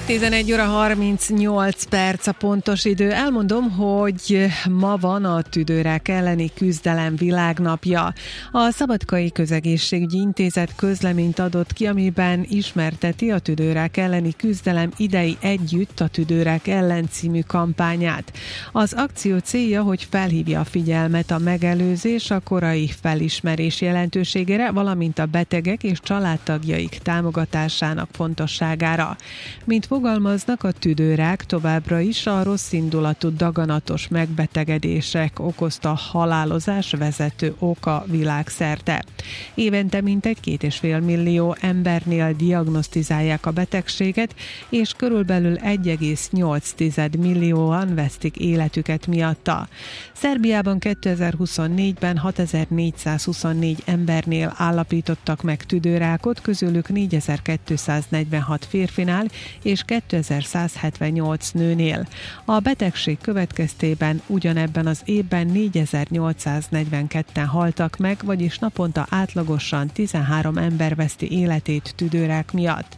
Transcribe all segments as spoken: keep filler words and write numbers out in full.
tizenegy óra harmincnyolc perc a pontos idő. Elmondom, hogy ma van a tüdőrák elleni küzdelem világnapja. A Szabadkai Közegészségügyi Intézet közleményt adott ki, amiben ismerteti a tüdőrák elleni küzdelem idei Együtt a tüdőrák ellen című kampányát. Az akció célja, hogy felhívja a figyelmet a megelőzés, a korai felismerés jelentőségére, valamint a betegek és családtagjaik támogatásának fontosságára. Mint fogalmaznak, a tüdőrák továbbra is a rosszindulatú daganatos megbetegedések okozta halálozás vezető oka világszerte. Évente mintegy két és fél millió embernél diagnosztizálják a betegséget, és körülbelül egy egész nyolc millióan vesztik életüket miatta. Szerbiában kétezer-huszonnégyben hatezer-négyszázhuszonnégy embernél állapítottak meg tüdőrákot, közülük négyezer-kétszáznegyvenhat férfinál és kétezer-százhetvennyolc nőnél. A betegség következtében ugyanebben az évben négyezer-nyolcszáznegyvenketten haltak meg, vagyis naponta átlagosan tizenhárom ember veszti életét tüdőrák miatt.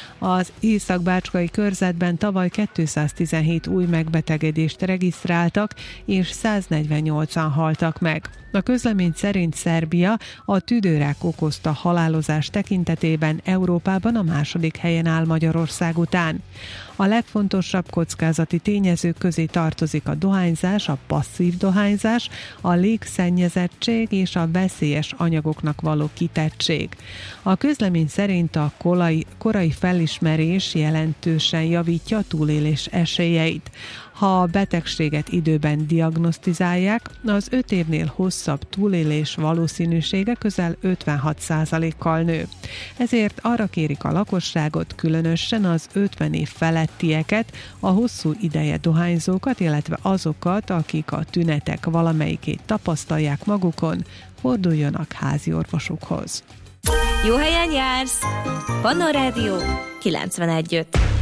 Az Észak-Bácskai körzetben tavaly kétszáztizenhét új megbetegedést regisztráltak, és száznegyvennyolcan haltak meg. A közlemény szerint Szerbia a tüdőrák okozta halálozás tekintetében Európában a második helyen áll Magyarország után. A legfontosabb kockázati tényezők közé tartozik a dohányzás, a passzív dohányzás, a légszennyezettség és a veszélyes anyagoknak való kitettség. A közlemény szerint a korai, korai felismerés jelentősen javítja a túlélés esélyeit. Ha a betegséget időben diagnosztizálják, az öt évnél hosszabb túlélés valószínűsége közel ötvenhat százalékkal nő. Ezért arra kérik a lakosságot, különösen az ötven év felettieket, a hosszú ideje dohányzókat, illetve azokat, akik a tünetek valamelyikét tapasztalják magukon, forduljanak házi orvosukhoz. Jó helyen jársz! Pannon Rádió kilencvenegy öt.